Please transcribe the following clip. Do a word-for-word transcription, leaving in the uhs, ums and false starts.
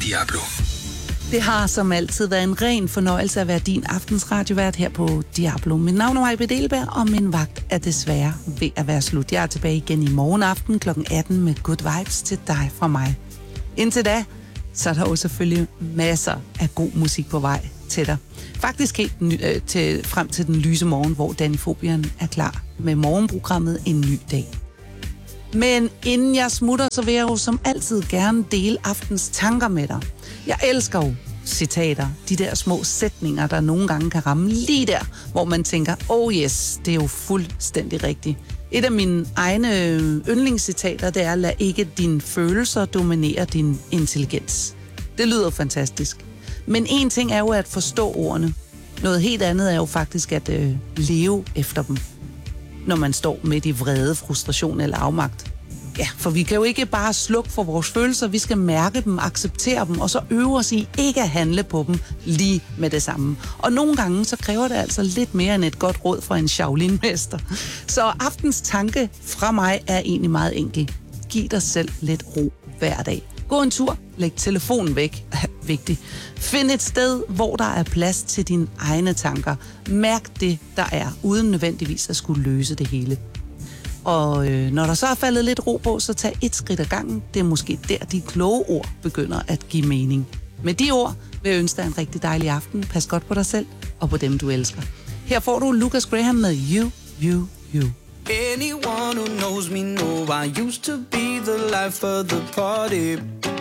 Diablo. Det har som altid været en ren fornøjelse at være din aftens radiovært her på Diablo. Mit navn er Majbrit Edelberg, og min vagt er desværre ved at være slut. Jeg er tilbage igen i morgen aften klokken atten med Good Vibes til dig fra mig. Indtil da, så er der jo selvfølgelig masser af god musik på vej til dig. Faktisk helt ny, øh, til, frem til den lyse morgen, hvor Danifobian er klar med morgenprogrammet En Ny Dag. Men inden jeg smutter, så vil jeg jo som altid gerne dele aftens tanker med dig. Jeg elsker jo citater, de der små sætninger, der nogle gange kan ramme lige der, hvor man tænker, oh yes, det er jo fuldstændig rigtigt. Et af mine egne yndlingscitater, det er, lad ikke dine følelser dominere din intelligens. Det lyder fantastisk. Men en ting er jo at forstå ordene. Noget helt andet er jo faktisk at øh, leve efter dem, når man står midt i vrede, frustration eller afmagt. Ja, for vi kan jo ikke bare slukke for vores følelser, vi skal mærke dem, acceptere dem, og så øve os i ikke at handle på dem lige med det samme. Og nogle gange, så kræver det altså lidt mere end et godt råd fra en Shaolin-mester. Så aftens tanke fra mig er egentlig meget enkel. Giv dig selv lidt ro hver dag. Gå en tur, læg telefonen væk, vigtigt. Find et sted, hvor der er plads til dine egne tanker. Mærk det, der er, uden nødvendigvis at skulle løse det hele. Og øh, når der så er faldet lidt ro på, så tag et skridt ad gangen. Det er måske der, de kloge ord begynder at give mening. Med de ord vil jeg ønske dig en rigtig dejlig aften. Pas godt på dig selv og på dem, du elsker. Her får du Lucas Graham med You, You, You. Anyone who knows me know I used to be the life of the party.